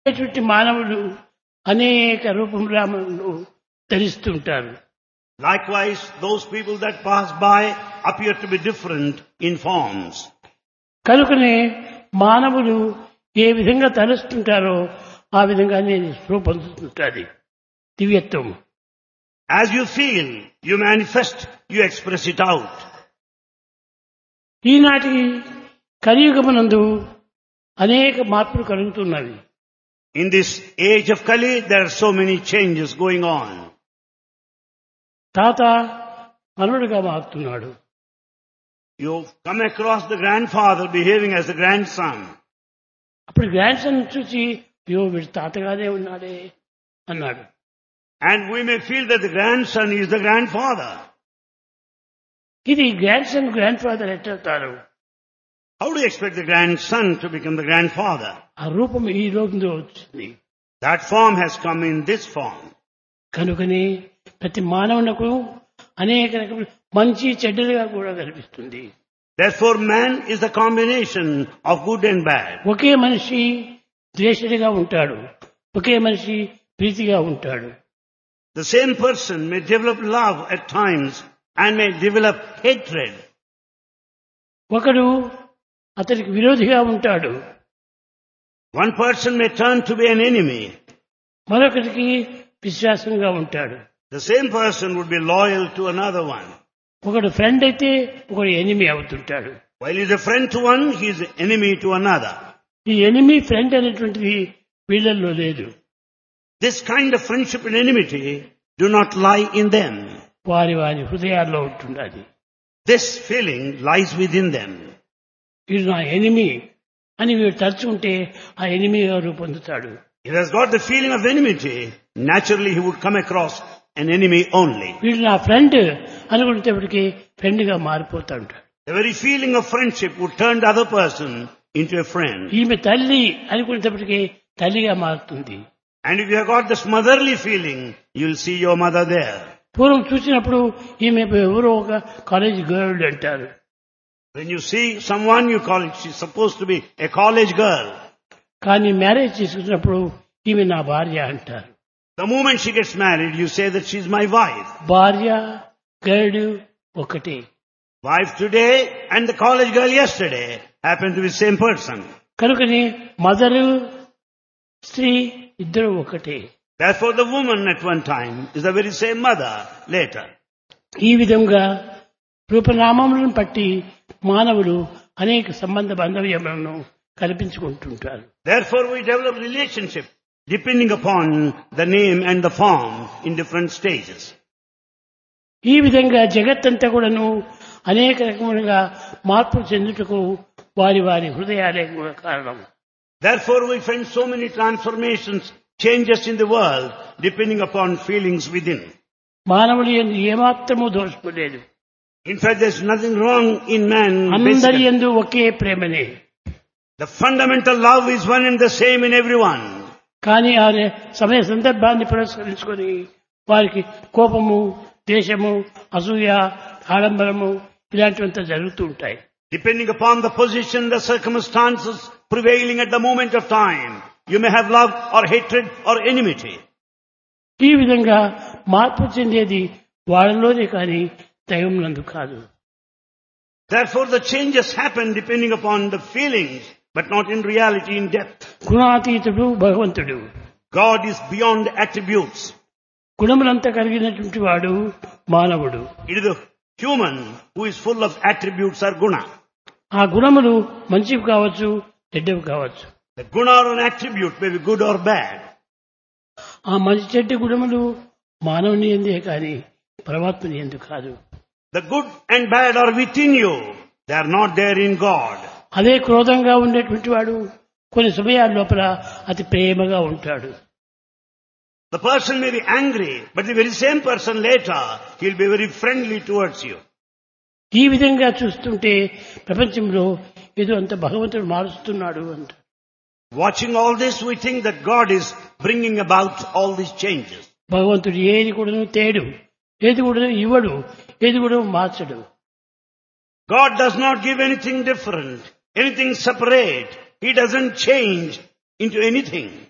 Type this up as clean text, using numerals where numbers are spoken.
ఇటువంటి మానవులు అనేక రూపములు ధరిస్తుంటారు. Likewise, those people that pass by appear to be different in forms. కనుకనే మానవులు ఏ విధంగా తలుస్తుంటారో ఆ విధంగానే రూపొందుతుంటుంది దివ్యత్వం. As you feel, you manifest, you express it out. ఈనాటి కలియుగమునందు అనేక మార్పులు కలుగుతున్నవి. In this age of Kali, there are so many changes going on. తాత మనవడుగా మారుతున్నాడు. You come across the grandfather behaving as a grandson. అప్పుడు గ్రాండ్ సన్ చూసి అయ్యో వీడు తాతగానే ఉన్నాడే అన్నాడు. And we may feel that the grandson is the grandfather. ఇది grand son grand father ఎట్లవుతారు? How do you expect the grandson to become the grandfather? ఆ రూపం ఈ రూపంలో వచ్చింది. That form has come in this form. కనుకని ప్రతి మానవునకు అనేక రకముల మంచి చెడ్డలుగా కూడా కనిపిస్తుంది. Therefore, man is the combination of good and bad. ఒకే మనిషి ద్వేషుడిగా ఉంటాడు, ఒకే మనిషి ప్రీతిగా ఉంటాడు. The same person may develop love at times and may develop hatred. ఒకడు అతనికి విరోధిగా ఉంటాడు, One person may turn to be an enemy. మరొకరికి విశ్వాసంగా ఉంటాడు. The same person would be loyal to another one. ఒకడు ఫ్రెండ్ అయితే ఒకడు enemy అవుతుంటాడు. While he is a friend to one, he is an enemy to another. ఈ enemy friend అనేటువంటిది వీళ్ళల్లో లేదు. This kind of friendship and enmity do not lie in them. వారి వారి హృదయాల్లో ఉంటున్నది. This feeling lies within them. వీడు నా ఎనిమి అని వీడు తలుచుకుంటే ఆ ఎనిమిగా రూపొందుతాడు. If he has got the feeling of enmity, naturally he would come across an enemy only. వీడు నా ఫ్రెండ్ అనుకునేటప్పటికీ ఫ్రెండ్గా మారిపోతాడు. The very feeling of friendship would turn the other person into a friend. ఈమె తల్లి అనుకునేటప్పటికీ తల్లిగా మారుతుంది. And if you have got this motherly feeling, you will see your mother there. పూర్వం చూసినప్పుడు ఈమె ఎవరో ఒక కాలేజ్ గర్ల్ అంటారు. When you see someone, you call it, she's supposed to be a college girl. కానీ మ్యారేజ్ చేసుకున్నప్పుడు ఈమె నా భార్య అంటారు. The moment she gets married, you say that she's my wife. భార్య గర్ల్ ఒకటే. Wife today and the college girl yesterday happen to be the same person. కనుకని mother స్త్రీ ఇద్దరు ఒకటే. Therefore the woman at one time is the very same mother later. ఈ విధంగా రూపనామములను బట్టి మానవులు అనేక సంబంధ బాంధవ్యములను కల్పించుకుంటుంటారు. Therefore we develop relationship depending upon the name and the form in different stages. ఈ విధంగా జగత్తంతా కూడాను అనేక రకములుగా మార్పులు చెందుటకు వారి వారి హృదయాలే కూడా కారణం. Therefore we find so many transformations, changes in the world depending upon feelings within. మానవులు యందు ఏమాత్రము దోషము లేదు. In fact, there's nothing wrong in man. అందరి యందు ఒకే ప్రేమనే. The fundamental love is one and the same in everyone. కానీ ఆ సమయ సందర్భాన్ని పురస్కరించుకొని వారికి కోపము, ద్వేషము, అసూయ, ఆడంబరము ఇలాంటివంతా జరుగుతూ ఉంటాయి. Depending upon the position, the circumstances prevailing at the moment of time, you may have love or hatred or enmity. ఈ విధంగా మార్పు చెందేది వాళ్ళలోనే కానీ దైవం నందు కాదు. Therefore the changes happen depending upon the feelings, but not in reality in depth. గుణాతీతుడు భగవంతుడు. God is beyond attributes. గుణములంతా కలిగినటువంటి వాడు మానవుడు. It is the human who is full of attributes or guna. ఆ గుణములు మంచివి కావచ్చు, చెడ్డవి కావచ్చు. The guna or an attribute may be good or bad. ఆ మంచి చెడ్డ గుణములు మానవుని ఎందే కానీ పరమాత్మని ఎందు కాదు. The good and bad are within you. They are not there in God. అదే క్రోధంగా ఉండేటువంటి వాడు కొన్ని సమయాల లోపల అతి ప్రేమగా ఉంటాడు. The person may be angry, but the very same person later, he'll be very friendly towards you. ఈ విధంగా చూస్తుంటే ప్రపంచంలో ఏదో అంత భగవంతుడు మారుస్తున్నాడు అంట. Watching all this, we think that God is bringing about all these changes. భగవంతుడు ఏది కూడా తేడు, ఏది కూడా ఇవ్వడు, ఏది కూడా మార్చడు. God does not give anything different, anything separate. He doesn't change into anything.